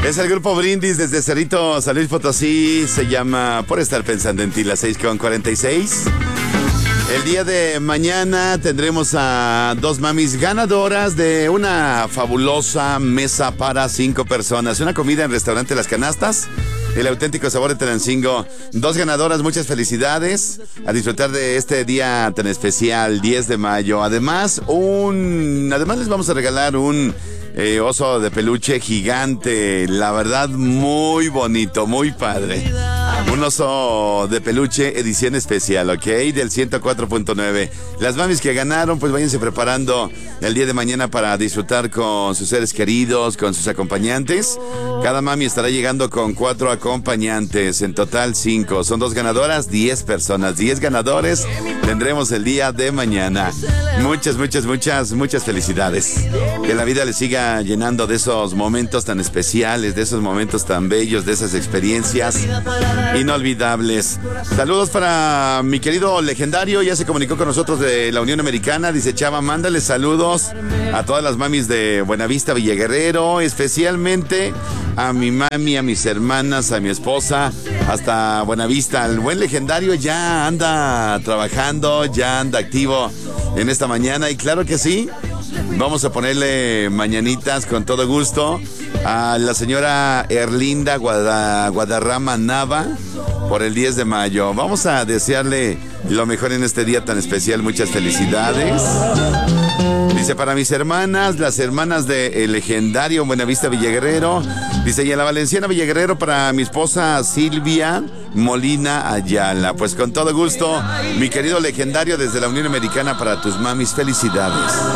Es el grupo Brindis desde Cerrito, San Luis Potosí. Se llama Por estar pensando en ti, las 6:46. El día de mañana tendremos a dos mamis ganadoras de una fabulosa mesa para 5 personas. Una comida en restaurante Las Canastas, el auténtico sabor de Tenancingo. 2 ganadoras, muchas felicidades. A disfrutar de este día tan especial, 10 de mayo. Además les vamos a regalar un oso de peluche gigante. La verdad, muy bonito, muy padre. Un oso de peluche edición especial, ¿ok? Del 104.9. Las mamis que ganaron, pues váyanse preparando el día de mañana para disfrutar con sus seres queridos, con sus acompañantes. Cada mami estará llegando con 4 acompañantes, en total 5. Son 2 ganadoras, 10 personas, 10 ganadores tendremos el día de mañana. Muchas felicidades. Que la vida les siga llenando de esos momentos tan especiales, de esos momentos tan bellos, de esas experiencias inolvidables. Saludos para mi querido Legendario, ya se comunicó con nosotros de la Unión Americana. Dice: Chava, mándale saludos a todas las mamis de Buenavista, Villaguerrero, especialmente a mi mami, a mis hermanas, a mi esposa, hasta Buenavista. El buen Legendario ya anda trabajando, ya anda activo en esta mañana, y claro que sí, vamos a ponerle mañanitas con todo gusto a la señora Erlinda Guadarrama Nava por el 10 de mayo. Vamos a desearle lo mejor en este día tan especial. Muchas felicidades. Dice: para mis hermanas, las hermanas de El Legendario Buenavista Villaguerrero. Dice: y a la Valenciana Villaguerrero para mi esposa Silvia Molina Ayala. Pues con todo gusto, mi querido Legendario, desde la Unión Americana para tus mamis. Felicidades.